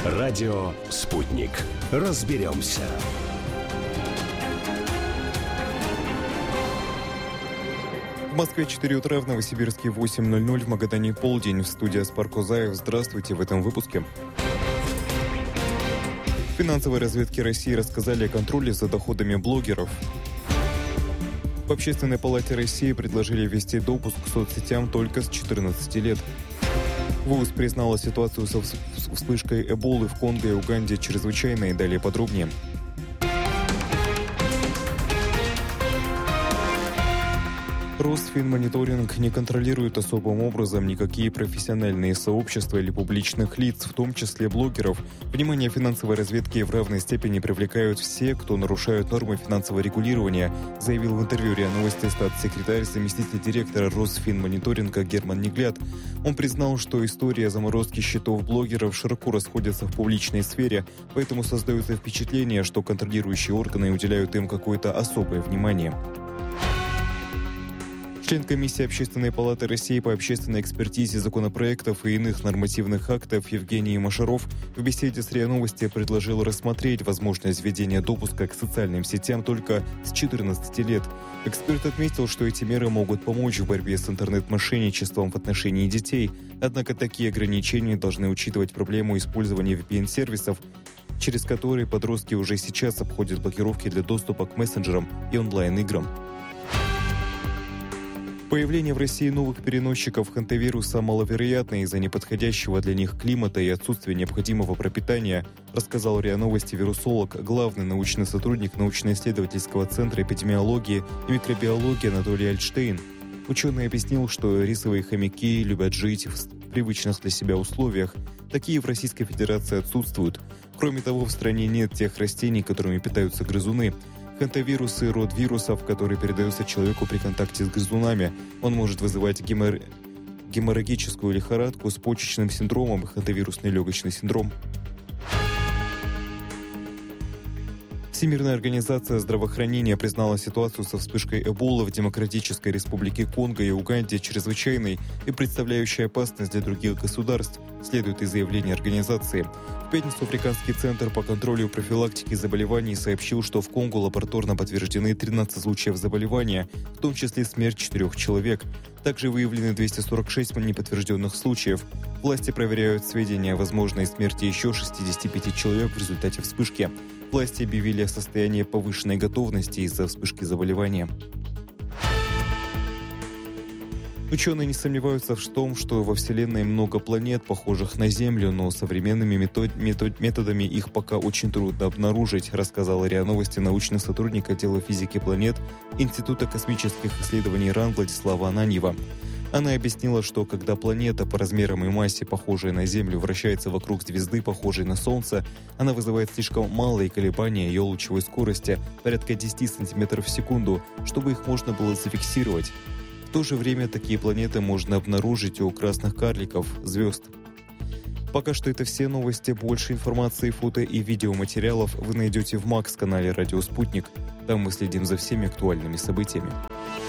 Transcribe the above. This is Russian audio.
Радио «Спутник». Разберемся. В Москве 4 утра, в Новосибирске 8:00, в Магадане полдень. В студии Аспар Кузаев. Здравствуйте в этом выпуске. В финансовой разведке России рассказали о контроле за доходами блогеров. В Общественной палате России предложили ввести допуск к соцсетям только с 14 лет. ВУЗ признала ситуацию со вспышкой Эболы в Конго и Уганде чрезвычайной. Далее подробнее. Росфинмониторинг не контролирует особым образом никакие профессиональные сообщества или публичных лиц, в том числе блогеров. Внимание финансовой разведки в равной степени привлекают все, кто нарушают нормы финансового регулирования, заявил в интервью РИА Новости статс-секретарь, заместитель директора Росфинмониторинга Герман Негляд. Он признал, что история заморозки счетов блогеров широко расходится в публичной сфере, поэтому создается впечатление, что контролирующие органы уделяют им какое-то особое внимание. Член комиссии Общественной палаты России по общественной экспертизе законопроектов и иных нормативных актов Евгений Машаров в беседе с РИА Новости предложил рассмотреть возможность введения допуска к социальным сетям только с 14 лет. Эксперт отметил, что эти меры могут помочь в борьбе с интернет-мошенничеством в отношении детей, однако такие ограничения должны учитывать проблему использования VPN-сервисов, через которые подростки уже сейчас обходят блокировки для доступа к мессенджерам и онлайн-играм. Появление в России новых переносчиков хантавируса маловероятно из-за неподходящего для них климата и отсутствия необходимого пропитания, рассказал РИА Новости вирусолог, главный научный сотрудник научно-исследовательского центра эпидемиологии и микробиологии Анатолий Альтштейн. Ученый объяснил, что рисовые хомяки любят жить в привычных для себя условиях. Такие в Российской Федерации отсутствуют. Кроме того, в стране нет тех растений, которыми питаются грызуны. Хантавирусы – род вирусов, который передается человеку при контакте с грызунами. Он может вызывать геморрагическую лихорадку с почечным синдромом и хантавирусный легочный синдром. Всемирная организация здравоохранения признала ситуацию со вспышкой Эболы в Демократической Республике Конго и Уганде чрезвычайной и представляющей опасность для других государств, следует из заявления организации. В пятницу Африканский центр по контролю и профилактике заболеваний сообщил, что в Конго лабораторно подтверждены 13 случаев заболевания, в том числе смерть 4 человек. Также выявлены 246 неподтвержденных случаев. Власти проверяют сведения о возможной смерти еще 65 человек в результате вспышки. Власти объявили о состоянии повышенной готовности из-за вспышки заболевания. Ученые не сомневаются в том, что во Вселенной много планет, похожих на Землю, но современными методами их пока очень трудно обнаружить, рассказал РИА Новости научный сотрудник отдела физики планет Института космических исследований РАН Владислава Ананьева. Она объяснила, что когда планета по размерам и массе, похожая на Землю, вращается вокруг звезды, похожей на Солнце, она вызывает слишком малые колебания ее лучевой скорости, порядка 10 см в секунду, чтобы их можно было зафиксировать. В то же время такие планеты можно обнаружить у красных карликов, звезд. Пока что это все новости. Больше информации, фото и видеоматериалов вы найдете в МАКС-канале «Радио Спутник». Там мы следим за всеми актуальными событиями.